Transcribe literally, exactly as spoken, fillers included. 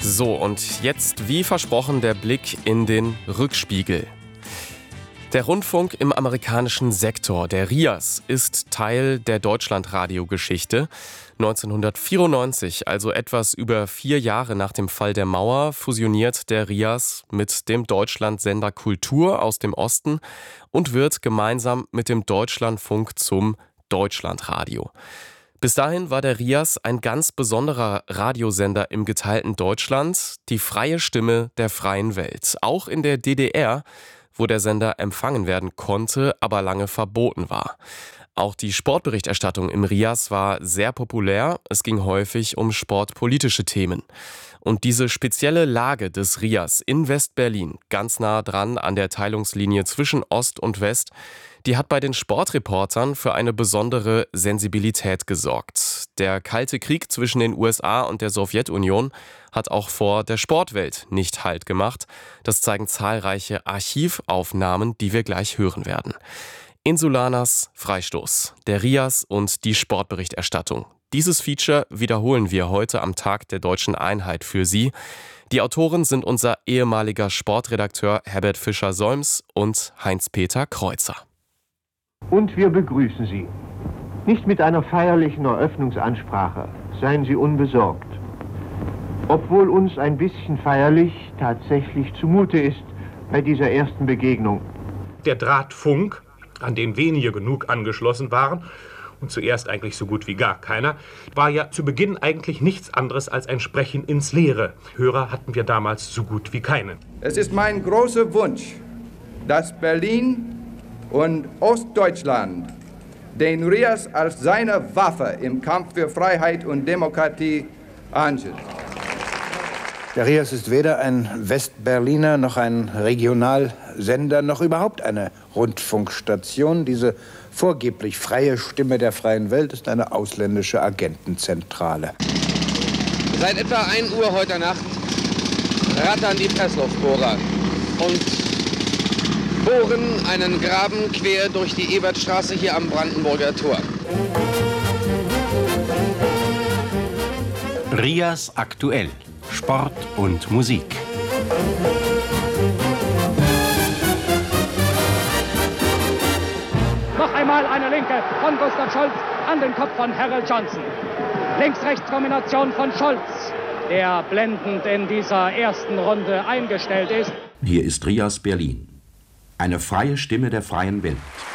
So, und jetzt, wie versprochen, der Blick in den Rückspiegel. Der Rundfunk im amerikanischen Sektor, der R I A S, ist Teil der Deutschlandradiogeschichte. neunzehnhundertvierundneunzig, also etwas über vier Jahre nach dem Fall der Mauer, fusioniert der R I A S mit dem Deutschlandsender Kultur aus dem Osten und wird gemeinsam mit dem Deutschlandfunk zum Deutschlandradio. Bis dahin war der R I A S ein ganz besonderer Radiosender im geteilten Deutschland, die freie Stimme der freien Welt. Auch in der D D R, wo der Sender empfangen werden konnte, aber lange verboten war. Auch die Sportberichterstattung im R I A S war sehr populär. Es ging häufig um sportpolitische Themen. Und diese spezielle Lage des R I A S in West-Berlin, ganz nah dran an der Teilungslinie zwischen Ost und West, die hat bei den Sportreportern für eine besondere Sensibilität gesorgt. Der Kalte Krieg zwischen den U S A und der Sowjetunion hat auch vor der Sportwelt nicht Halt gemacht. Das zeigen zahlreiche Archivaufnahmen, die wir gleich hören werden. Insulanas Freistoß, der R I A S und die Sportberichterstattung. Dieses Feature wiederholen wir heute am Tag der Deutschen Einheit für Sie. Die Autoren sind unser ehemaliger Sportredakteur Herbert Fischer-Solms und Heinz-Peter Kreuzer. Und wir begrüßen Sie. Nicht mit einer feierlichen Eröffnungsansprache, seien Sie unbesorgt. Obwohl uns ein bisschen feierlich tatsächlich zumute ist bei dieser ersten Begegnung. Der Drahtfunk, an den wenige genug angeschlossen waren, und zuerst eigentlich so gut wie gar keiner, war ja zu Beginn eigentlich nichts anderes als ein Sprechen ins Leere. Hörer hatten wir damals so gut wie keine. Es ist mein großer Wunsch, dass Berlin und Ostdeutschland den R I A S als seine Waffe im Kampf für Freiheit und Demokratie ansieht. Der R I A S ist weder ein Westberliner noch ein Regionalsender noch überhaupt eine Rundfunkstation. Diese vorgeblich freie Stimme der freien Welt ist eine ausländische Agentenzentrale. Seit etwa ein Uhr heute Nacht rattern die Pressluftbohrer und bohren einen Graben quer durch die Ebertstraße hier am Brandenburger Tor. R I A S aktuell. Sport und Musik. Noch einmal eine Linke von Gustav Scholz an den Kopf von Harold Johnson. Links-Rechts-Kombination von Scholz, der blendend in dieser ersten Runde eingestellt ist. Hier ist R I A S Berlin. Eine freie Stimme der freien Welt.